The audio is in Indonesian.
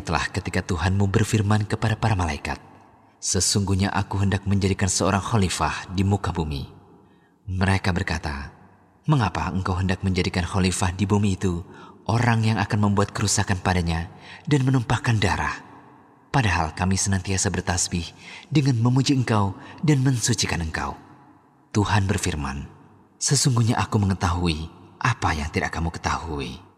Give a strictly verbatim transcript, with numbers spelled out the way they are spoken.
Ingatlah ketika Tuhanmu berfirman kepada para malaikat, sesungguhnya aku hendak menjadikan seorang khalifah di muka bumi. Mereka berkata, mengapa engkau hendak menjadikan khalifah di bumi itu orang yang akan membuat kerusakan padanya dan menumpahkan darah? Padahal kami senantiasa bertasbih dengan memuji engkau dan mensucikan engkau. Tuhan berfirman, sesungguhnya aku mengetahui apa yang tidak kamu ketahui.